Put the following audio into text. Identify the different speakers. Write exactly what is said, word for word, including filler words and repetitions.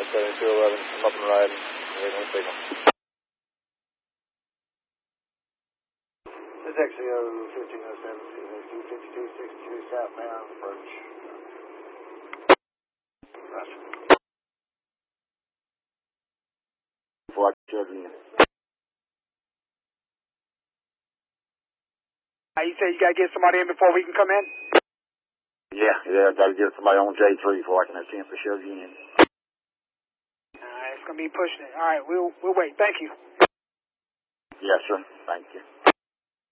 Speaker 1: seventy-two eleven, I'm up and riding, waiting on signal.
Speaker 2: This is X C O fifteen oh seven, two fifty-two sixty-two southbound approach. Roger.
Speaker 3: Before I shut in.
Speaker 4: Uh, you say you gotta get somebody in before we can come in?
Speaker 3: Yeah, yeah, I gotta get somebody on J three before I can attempt to shove you in.
Speaker 4: Alright, it's gonna be pushing it. Alright, we'll, we'll wait. Thank you.
Speaker 3: Yes, sir. Thank you.